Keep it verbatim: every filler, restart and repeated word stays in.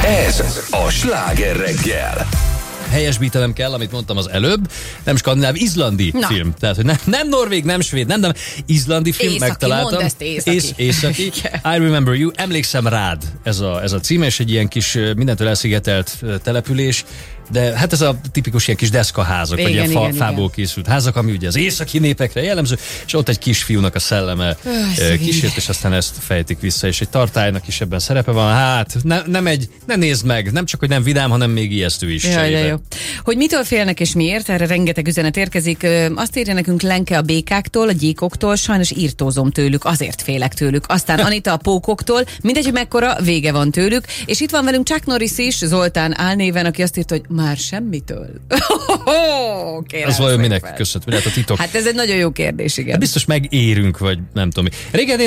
Ez a Sláger reggel. Helyesbítenem kell, amit mondtam az előbb, nem skandináv, izlandi Na. film. Tehát, hogy nem, nem norvég, nem svéd, nem, nem, izlandi film, északi, megtaláltam. Mondd ezt északi. Ész, északi. I remember you, emlékszem rád, ez a, ez a címe, és egy ilyen kis, mindentől elszigetelt település, de hát ez a tipikus ilyen kis deszkaházak, igen, vagy ilyen fa, igen, fából igen. készült házak, ami ugye az északi népekre jellemző, és ott egy kisfiúnak a szelleme Öh, kísért, és aztán ezt fejtik vissza, és egy tartálynak is ebben szerepe van. Hát ne, nem egy, ne nézd meg, nem csak, hogy nem vidám, hanem még ijesztő is. Jaj, de jó. Hogy mitől félnek és miért, erre rengeteg üzenet érkezik. Azt írja nekünk Lenke a békáktól, a gyíkoktól, sajnos írtózom tőlük, azért félek tőlük. Aztán Anita a pókoktól, mindegy, hogy mekkora, vége van tőlük. És itt van velünk Chuck Norris is, Zoltán álnéven, aki azt írta, hogy már semmitől. Az vajon minek köszönhető? Hát a titok. Hát ez egy nagyon jó kérdés, igen. Hát biztos megérünk, vagy nem tudom. Régen